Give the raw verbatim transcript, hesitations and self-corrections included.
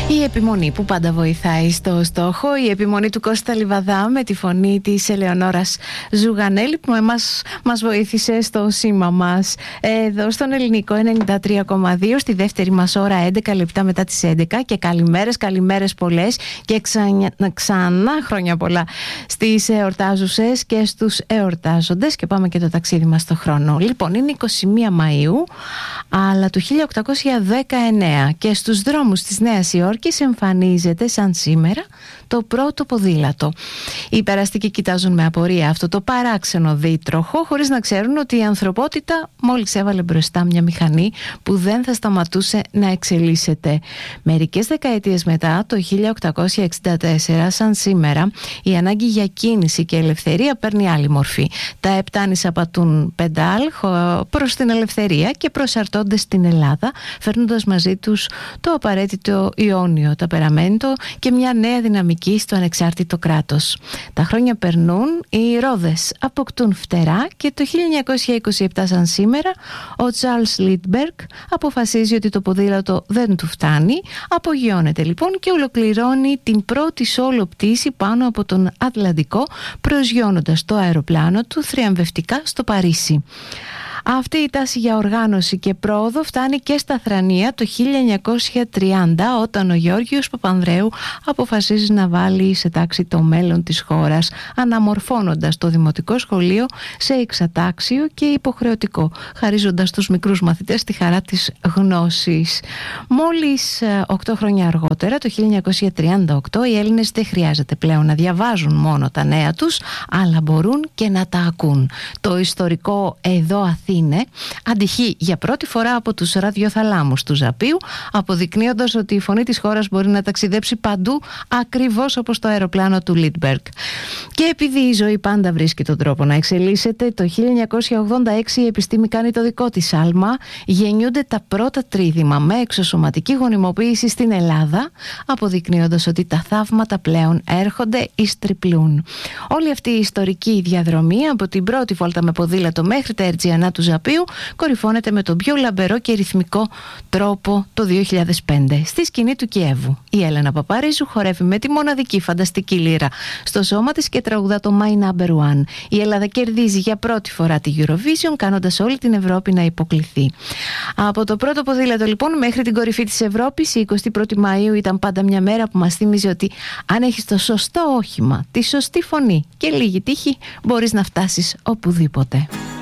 Η επιμονή που πάντα βοηθάει στο στόχο, η επιμονή του Κώστα Λιβαδά με τη φωνή της Ελεονόρας Ζουγανέλη που εμάς μας βοήθησε στο σήμα μας εδώ στον Ελληνικό ενενήντα τρία κόμμα δύο στη δεύτερη μας ώρα, έντεκα λεπτά μετά τις έντεκα. Και καλημέρες, καλημέρες πολλές και ξανά, ξανά χρόνια πολλά στις εορτάζουσες και στους εορτάζοντες. Και πάμε και το ταξίδι μας στο χρόνο. Λοιπόν, είναι είκοσι μία Μαΐου αλλά του χίλια οκτακόσια δεκαεννέα και στους δρόμους της Νέας Υόρκης εμφανίζεται σαν σήμερα το πρώτο ποδήλατο. Οι περαστικοί κοιτάζουν με απορία αυτό το παράξενο δίτροχο, χωρίς να ξέρουν ότι η ανθρωπότητα μόλις έβαλε μπροστά μια μηχανή που δεν θα σταματούσε να εξελίσσεται. Μερικές δεκαετίες μετά, το χίλια οκτακόσια εξήντα τέσσερα, σαν σήμερα, η ανάγκη για κίνηση και ελευθερία παίρνει άλλη μορφή. Τα επτάνησα πατούν πεντάλ προς την ελευθερία και προσαρτώνται στην Ελλάδα, φέρνοντας μαζί τους το απαραίτητο ιόνιο, ταπεραμέντο και μια νέα δυναμική στο ανεξάρτητο κράτος. Τα χρόνια περνούν, οι ρόδες αποκτούν φτερά και το χίλια εννιακόσια είκοσι επτά σαν σήμερα ο Τσάρλς Λίντμπεργκ αποφασίζει ότι το ποδήλατο δεν του φτάνει, απογειώνεται λοιπόν και ολοκληρώνει την πρώτη σόλο πτήση πάνω από τον Ατλαντικό, προσγειώνοντας το αεροπλάνο του θριαμβευτικά στο Παρίσι. Αυτή η τάση για οργάνωση και πρόοδο φτάνει και στα Θρανία το χίλια εννιακόσια τριάντα, όταν ο Γεώργιος Παπανδρέου αποφασίζει να βάλει σε τάξη το μέλλον της χώρας, αναμορφώνοντας το δημοτικό σχολείο σε εξατάξιο και υποχρεωτικό, χαρίζοντας στους μικρούς μαθητές τη χαρά της γνώσης. Μόλις οκτώ χρόνια αργότερα, το χίλια εννιακόσια τριάντα οκτώ, οι Έλληνες δεν χρειάζεται πλέον να διαβάζουν μόνο τα νέα τους, αλλά μπορούν και να τα ακούν. Το ιστορικό «Εδώ Αθήνα» αντυχεί για πρώτη φορά από τους ραδιοθαλάμους του Ζαπίου, αποδεικνύοντας ότι η φωνή της χώρας μπορεί να ταξιδέψει παντού, ακριβώς όπως το αεροπλάνο του Λίντμπεργκ. Και επειδή η ζωή πάντα βρίσκει τον τρόπο να εξελίσσεται, το χίλια εννιακόσια ογδόντα έξι η επιστήμη κάνει το δικό της άλμα, γεννιούνται τα πρώτα τρίδημα με εξωσωματική γονιμοποίηση στην Ελλάδα, αποδεικνύοντας ότι τα θαύματα πλέον έρχονται εις τριπλούν. Όλη αυτή η ιστορική διαδρομή από την πρώτη βόλτα με ποδήλατο μέχρι τα Ερτζιανά του Ζαπίου κορυφώνεται με τον πιο λαμπερό και ρυθμικό τρόπο το δύο χιλιάδες πέντε στη σκηνή του Κιέβου. Η Έλενα Παπαρίζου χορεύει με τη μοναδική φανταστική λύρα στο σώμα της και τραγουδά το My Number One. Η Ελλάδα κερδίζει για πρώτη φορά τη Eurovision, κάνοντας όλη την Ευρώπη να υποκληθεί. Από το πρώτο ποδήλατο λοιπόν μέχρι την κορυφή της Ευρώπης, η εικοστή πρώτη Μαΐου ήταν πάντα μια μέρα που μας θύμιζε ότι αν έχεις το σωστό όχημα, τη σωστή φωνή και λίγη τύχη, μπορείς να φτάσεις οπουδήποτε.